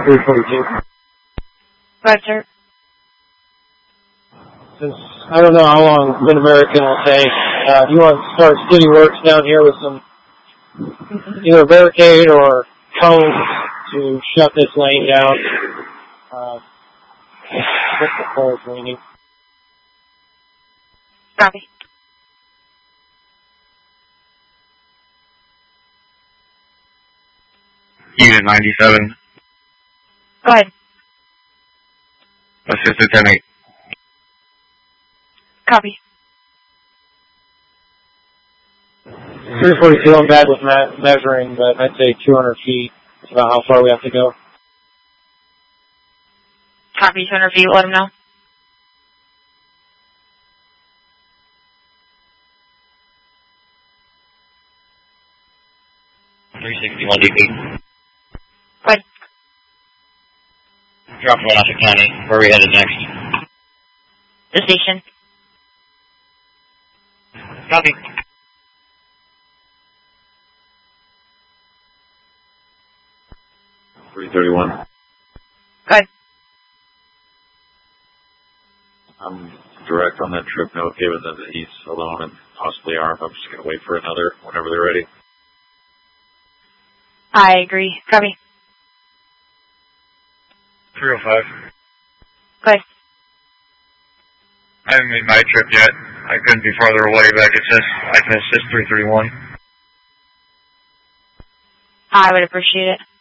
342. Right, sir. Since I don't know how long Mid-American will take, you want to start city works down here with some either barricade or cones to shut this lane down. What's the pole leaning? Copy. Unit 97. Go ahead. Assist to 10-8. Copy. 342, I'm bad with measuring, but I'd say 200 feet is about how far we have to go. Copy, 200 feet, let him know. .361 DP. Go ahead. Drop one off the county. Where are we headed next? The station. Copy. .331. Go ahead. I'm direct on that trip note, given that he's alone and possibly armed. I'm just going to wait for another whenever they're ready. I agree. Copy. 305. Go ahead. I haven't made my trip yet. I couldn't be farther away, but I can assist 331. I would appreciate it.